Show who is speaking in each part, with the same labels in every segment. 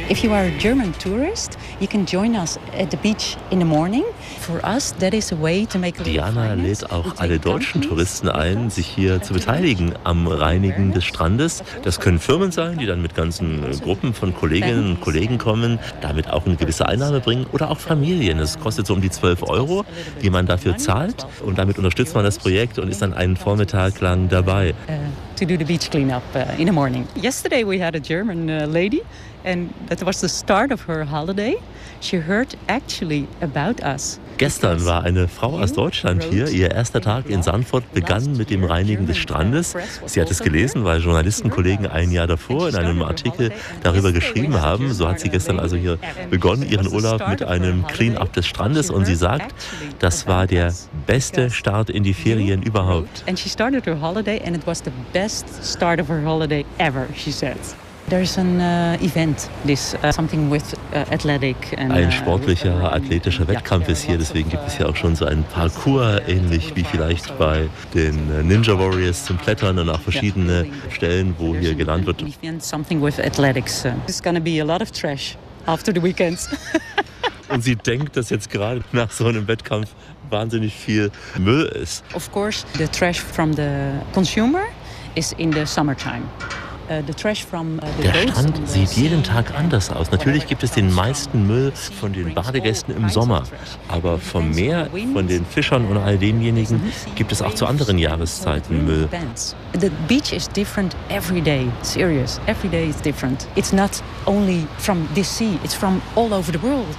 Speaker 1: If you are a German tourist, you can join us at the beach in the morning. For us, that is a way to make a little
Speaker 2: Diana
Speaker 1: finance.
Speaker 2: lädt auch alle deutschen Touristen ein, sich hier zu beteiligen am Reinigen des Strandes. Das können Firmen sein, die dann mit ganzen Gruppen von Kolleginnen und Kollegen kommen, damit auch eine gewisse Einnahme bringen, oder auch Familien. Es kostet so um die 12 €, die man dafür zahlt, und damit unterstützt man das Projekt und ist dann einen Vormittag lang dabei.
Speaker 1: To do the beach cleanup in the morning. Yesterday we had a German lady, and that was the start of her holiday. She heard actually about us.
Speaker 2: Gestern war eine Frau aus Deutschland hier. Ihr erster Tag in Sanford begann mit dem Reinigen des Strandes. Sie hat es gelesen, weil Journalistenkollegen ein Jahr davor in einem Artikel darüber geschrieben haben. So hat sie gestern also hier begonnen, ihren Urlaub mit einem Clean-up des Strandes. Und sie sagt, das war der beste Start in die Ferien überhaupt.
Speaker 1: And she started her holiday, and it was the best start of her holiday ever, she said. There's an event, something with athletic.
Speaker 2: Ein sportlicher, athletischer Wettkampf ist hier, deswegen gibt es hier auch schon so einen Parcours, ähnlich wie vielleicht bei den Ninja Warriors zum Klettern, und auch verschiedene Stellen, wo hier gelernt wird.
Speaker 1: Something with athletics. There's gonna be a lot of trash after the weekends.
Speaker 2: Und sie denkt, dass jetzt gerade nach so einem Wettkampf wahnsinnig viel Müll ist.
Speaker 1: Of course, the trash from the consumer is in the summertime.
Speaker 2: Der Strand sieht jeden Tag anders aus. Natürlich gibt es den meisten Müll von den Badegästen im Sommer. Aber vom Meer, von den Fischern und all denjenigen gibt es auch zu anderen Jahreszeiten Müll.
Speaker 1: The beach is different every day. Serious. Every day is different. It's not only from this sea. It's from all over the world.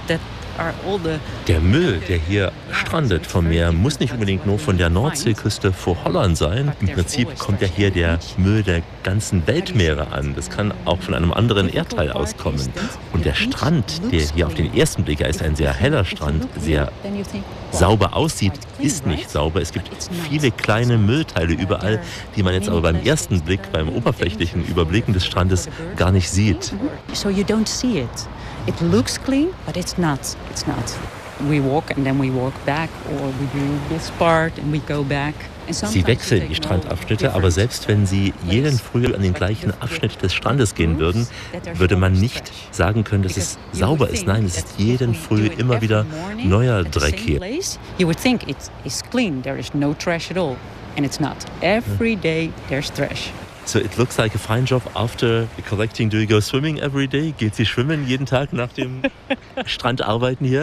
Speaker 2: Der Müll, der hier strandet vom Meer, muss nicht unbedingt nur von der Nordseeküste vor Holland sein. Im Prinzip kommt ja hier der Müll der ganzen Weltmeere an. Das kann auch von einem anderen Erdteil auskommen. Und der Strand, der hier auf den ersten Blick, er ist ein sehr heller Strand, sehr sauber aussieht, ist nicht sauber. Es gibt viele kleine Müllteile überall, die man jetzt aber beim ersten Blick, beim oberflächlichen Überblicken des Strandes gar nicht sieht.
Speaker 1: So you don't see it. It looks clean, but it's not. It's not. We walk and then we walk back, or we do this part and we go back.
Speaker 2: Sie wechseln die Strandabschnitte, aber selbst wenn Sie jeden Früh an den gleichen Abschnitt des Strandes gehen würden, würde man nicht sagen können, dass es sauber ist. Nein, es ist jeden Früh immer wieder neuer Dreck hier.
Speaker 1: You would think it is clean, there is no trash at all, and it's not. Every day there's trash.
Speaker 2: So it looks like a fine job after collecting. Do you go swimming every day? Geht sie schwimmen jeden Tag nach dem Strandarbeiten hier?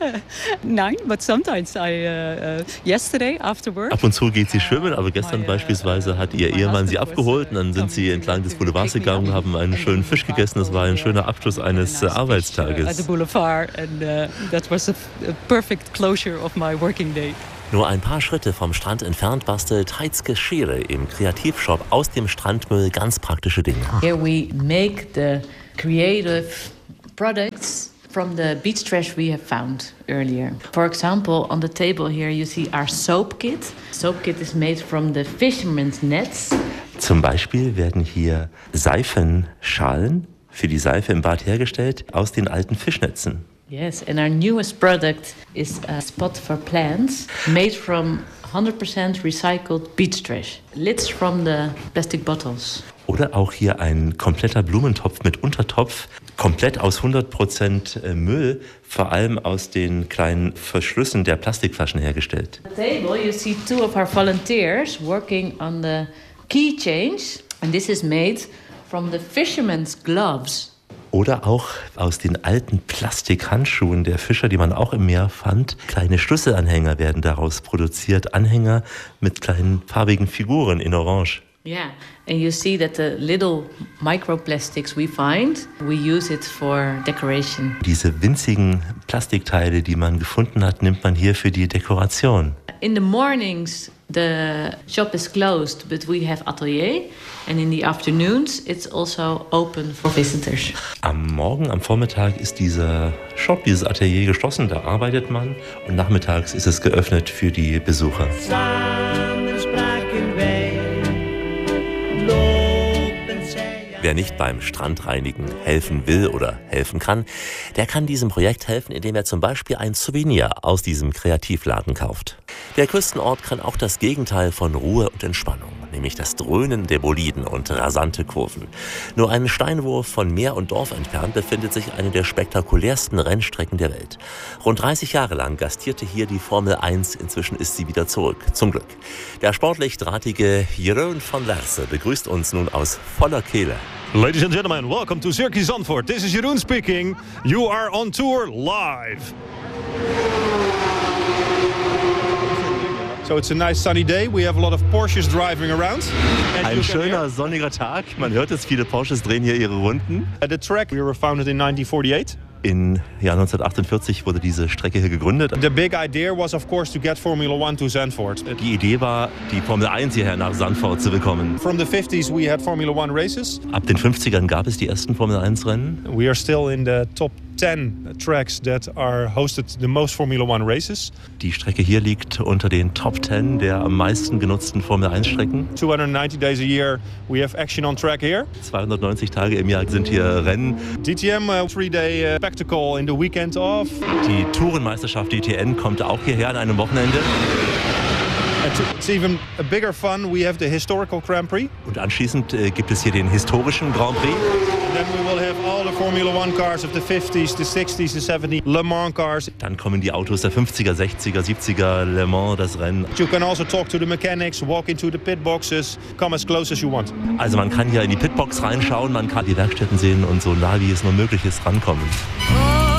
Speaker 1: Nein, but sometimes yesterday after work.
Speaker 2: Ab und zu geht sie schwimmen, aber gestern beispielsweise hat ihr Ehemann sie abgeholt, und dann sind sie entlang des Boulevards gegangen, haben einen schönen Fisch gegessen. Das war ein schöner Abschluss eines Arbeitstages.
Speaker 1: At the boulevard, and that was a perfect closure of my working day.
Speaker 2: Nur ein paar Schritte vom Strand entfernt bastelt Heizke Schere im Kreativshop aus dem Strandmüll ganz praktische Dinge.
Speaker 3: Here we make the creative products from the beach trash we have found earlier. For example, on the table here you see our soap kit. Soap kit is made from the fishermen's nets.
Speaker 2: Zum Beispiel werden hier Seifenschalen für die Seife im Bad hergestellt aus den alten Fischnetzen.
Speaker 3: Yes, and our newest product is a spot for plants made from 100% recycled beach trash. Lids from the plastic bottles.
Speaker 2: Oder auch hier ein kompletter Blumentopf mit Untertopf, komplett aus 100% Müll, vor allem aus den kleinen Verschlüssen der Plastikflaschen hergestellt.
Speaker 3: On the table you see two of our volunteers working on the key change, and this is made from the fishermen's gloves.
Speaker 2: Oder auch aus den alten Plastikhandschuhen der Fischer, die man auch im Meer fand. Kleine Schlüsselanhänger werden daraus produziert. Anhänger mit kleinen farbigen Figuren in Orange.
Speaker 3: Yeah, and you see that the little microplastics we find, we use it for decoration.
Speaker 2: Diese winzigen Plastikteile, die man gefunden hat, nimmt man hier für die Dekoration.
Speaker 3: In the mornings the shop is closed, but we have atelier, and in the afternoons it's also open for visitors.
Speaker 2: Am Morgen, am Vormittag ist dieser Shop, dieses Atelier geschlossen, da arbeitet man, und nachmittags ist es geöffnet für die Besucher. Wer nicht beim Strandreinigen helfen will oder helfen kann, der kann diesem Projekt helfen, indem er zum Beispiel ein Souvenir aus diesem Kreativladen kauft. Der Küstenort kann auch das Gegenteil von Ruhe und Entspannung, nämlich das Dröhnen der Boliden und rasante Kurven. Nur einen Steinwurf von Meer und Dorf entfernt befindet sich eine der spektakulärsten Rennstrecken der Welt. Rund 30 Jahre lang gastierte hier die Formel 1, inzwischen ist sie wieder zurück, zum Glück. Der sportlich drahtige Jeroen van Lerse begrüßt uns nun aus voller Kehle.
Speaker 4: Ladies and gentlemen, welcome to Circuit Zandvoort. This is Jeroen speaking. You are on tour live. So it's a nice sunny day. We have a lot of Porsches driving around.
Speaker 2: Ein schöner sonniger Tag. Man hört es, viele Porsches drehen hier ihre Runden.
Speaker 4: The track, we were founded in 1948.
Speaker 2: Im Jahr 1948 wurde diese Strecke hier gegründet.
Speaker 4: The big idea was, of course, to get Formula One to Zandvoort.
Speaker 2: Die Idee war, die Formel 1 hierher nach Zandvoort zu bekommen.
Speaker 4: From the 50s we had Formula One races.
Speaker 2: Ab den 50ern gab es die ersten Formel 1 Rennen.
Speaker 4: We are still in the top 10 tracks that are hosted the most Formula One races.
Speaker 2: Die Strecke hier liegt unter den Top 10 der am meisten genutzten Formel 1 Strecken.
Speaker 4: 290 days a year we have action on track here.
Speaker 2: 290 Tage im Jahr sind hier Rennen.
Speaker 4: DTM 3-day spectacle in the weekend off.
Speaker 2: Die Tourenmeisterschaft DTN kommt auch hierher an einem Wochenende.
Speaker 4: It's even a bigger fun. We have the historical Grand Prix.
Speaker 2: Und anschließend gibt es hier den historischen Grand Prix.
Speaker 4: Then we will have all the Formula One cars of the 50s, the 60s, the 70s, Le Mans cars.
Speaker 2: Dann kommen die Autos der 50er, 60er, 70er, Le Mans, das Rennen.
Speaker 4: You can also talk to the mechanics, walk into the pit boxes, come as close as you want.
Speaker 2: Also man kann hier in die Pitbox reinschauen, man kann die Werkstätten sehen und so nah wie es nur möglich ist rankommen.